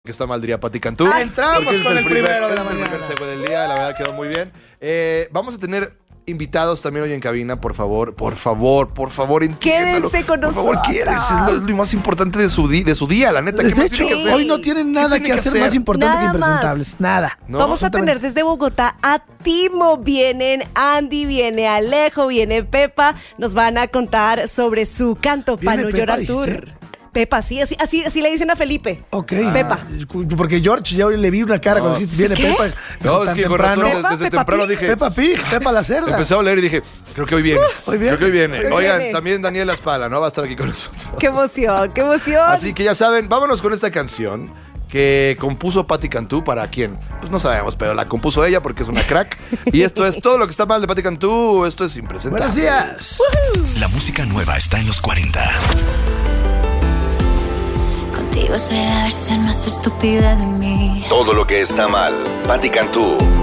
Que está mal, diría Pati Cantú. Entramos con el primero de la mañana. Es el primer segue del día, la verdad quedó muy bien. Vamos a tener invitados también hoy en cabina, por favor, entiéndalo. Quédense con nosotros. Por favor, quédense, es lo más importante de su día, la neta. De hecho, hoy no tienen nada que hacer más importante que impresentables. Nada. No, vamos a tener desde Bogotá a Timo, vienen Andy, viene Alejo, viene Pepa. Nos van a contar sobre su canto Pa' No Llorar Tour. Pepa, sí, así le dicen a Felipe. Ok. Pepa. Porque George, ya le vi una cara cuando dijiste, viene ¿qué? Pepa. No, es que con razón, desde Pepa temprano Pig. dije... Pepa Pig, Pepa la cerda. Empecé a leer y dije, creo que hoy viene. Hoy viene. Creo que hoy viene. Hoy Oigan, viene. también Daniela Spala, ¿no? Va a estar aquí con nosotros. ¡Qué emoción, qué emoción! Así que ya saben, vámonos con esta canción que compuso Pati Cantú. ¿Para quién? Pues no sabemos, pero la compuso ella porque es una crack. Y esto es todo lo que está mal de Pati Cantú. Esto es impresentable. Buenos días. La música nueva está en los 40. Contigo será la versión más estúpida de mí. Todo lo que está mal. Pati Cantú.